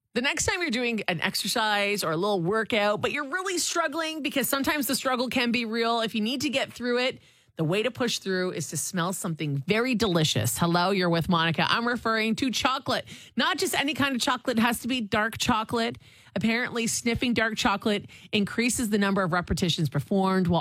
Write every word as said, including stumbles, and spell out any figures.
The next time you're doing an exercise or a little workout, but you're really struggling because sometimes the struggle can be real. If you need to get through it, the way to push through is to smell something very delicious. Hello, you're with Monica. I'm referring to chocolate. Not just any kind of chocolate. It has to be dark chocolate. Apparently, sniffing dark chocolate increases the number of repetitions performed while